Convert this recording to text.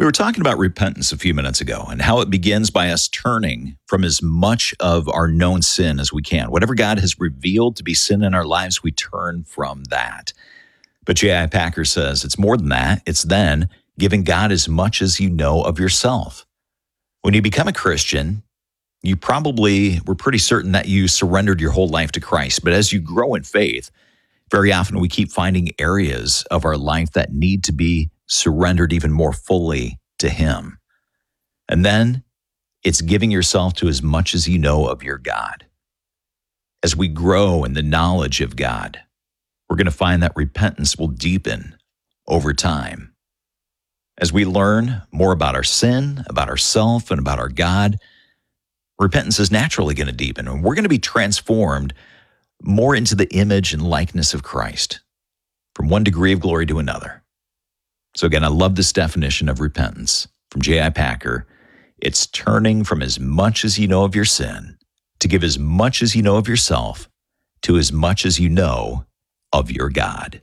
We were talking about repentance a few minutes ago and how it begins by us turning from as much of our known sin as we can. Whatever God has revealed to be sin in our lives, we turn from that. But J.I. Packer says it's more than that. It's then giving God as much as you know of yourself. When you become a Christian, you probably were pretty certain that you surrendered your whole life to Christ. But as you grow in faith, very often we keep finding areas of our life that need to be surrendered even more fully to Him. And then it's giving yourself to as much as you know of your God. As we grow in the knowledge of God, we're going to find that repentance will deepen over time. As we learn more about our sin, about ourself, and about our God, repentance is naturally going to deepen, and we're going to be transformed more into the image and likeness of Christ, from one degree of glory to another. So again, I love this definition of repentance from J.I. Packer. It's turning from as much as you know of your sin to give as much as you know of yourself to as much as you know of your God.